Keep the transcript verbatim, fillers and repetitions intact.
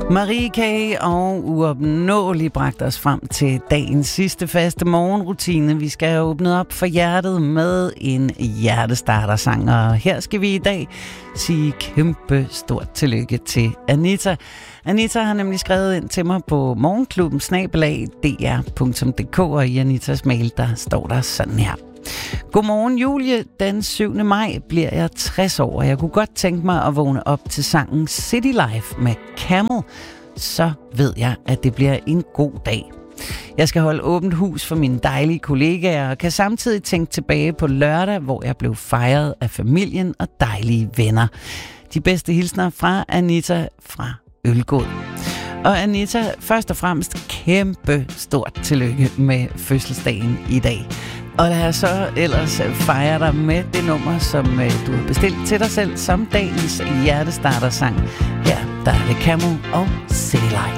Marie K. og Uopnåelig bragte os frem til dagens sidste faste morgenrutine. Vi skal have åbnet op for hjertet med en hjertestartersang, og her skal vi i dag sige kæmpe stort tillykke til Anita. Anita har nemlig skrevet ind til mig på morgenklubben snabel-a d r punktum d k, og i Anitas mail, der står der sådan her. Godmorgen Julie, den syvende maj bliver jeg tres år, og jeg kunne godt tænke mig at vågne op til sangen City Life med Camel. Så ved jeg, at det bliver en god dag. Jeg skal holde åbent hus for mine dejlige kollegaer, og kan samtidig tænke tilbage på lørdag, hvor jeg blev fejret af familien og dejlige venner. De bedste hilsner fra Anita fra Ølgod. Og Anita, først og fremmest kæmpe stort tillykke med fødselsdagen i dag. Og lad os så ellers fejre dig med det nummer, som du har bestilt til dig selv som dagens hjertestartersang. Her der er det Camel og City Life.